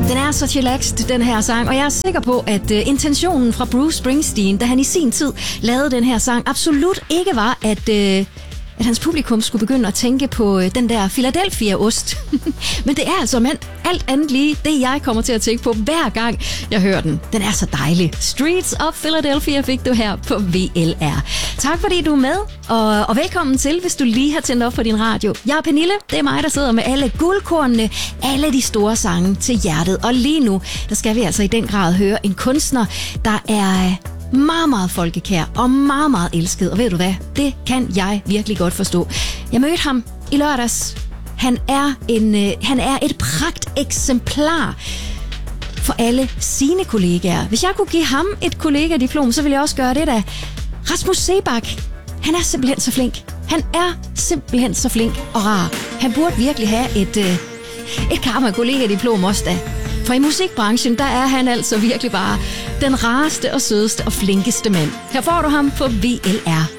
Den er så chillaxed, den her sang, og jeg er sikker på, at intentionen fra Bruce Springsteen, da han i sin tid lavede den her sang, absolut ikke var, at hans publikum skulle begynde at tænke på den der Philadelphia-ost. Men det er altså alt andet lige det, jeg kommer til at tænke på hver gang jeg hører den. Den er så dejlig. Streets of Philadelphia fik du her på VLR. Tak fordi du er med, og velkommen til, hvis du lige har tændt op for din radio. Jeg er Pernille, det er mig, der sidder med alle guldkornene, alle de store sange til hjertet. Og lige nu, der skal vi altså i den grad høre en kunstner, der er meget, meget folkekær og meget, meget elsket. Og ved du hvad? Det kan jeg virkelig godt forstå. Jeg mødte ham i lørdags. Han er et pragteksemplar for alle sine kollegaer. Hvis jeg kunne give ham et kollegadiplom, så ville jeg også gøre det da. Rasmus Seebach, han er simpelthen så flink. Han er simpelthen så flink og rar. Han burde virkelig have et karma-kollegadiplom også da. For i musikbranchen, der er han altså virkelig bare den rareste og sødeste og flinkeste mand. Her får du ham på VLR.